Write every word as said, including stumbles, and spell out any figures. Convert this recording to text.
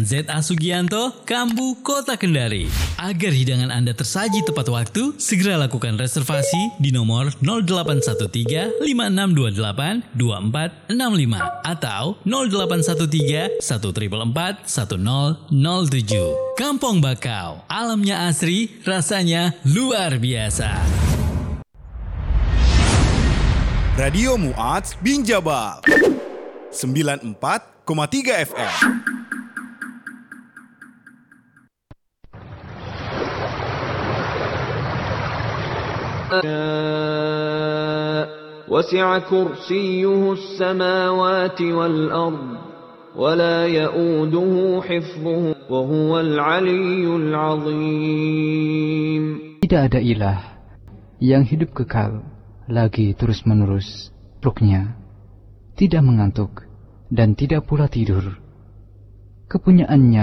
Jalan Z A Sugianto, Kambu, Kota Kendari. Agar hidangan Anda tersaji tepat waktu, segera lakukan reservasi di nomor nol delapan satu tiga lima enam dua delapan dua empat enam lima atau nol delapan satu tiga satu empat empat satu nol nol tujuh. Kampung Bakau, alamnya asri, rasanya luar biasa. Radio Mu'adz bin Jabal sembilan puluh empat koma tiga F M. وسع كرسيه السماوات والأرض ولا يؤوده حفظه وهو العلي العظيم. Tidak ada ilah yang hidup kekal lagi terus-menerus, makhluknya tidak mengantuk dan tidak pula tidur. Kepunyaannya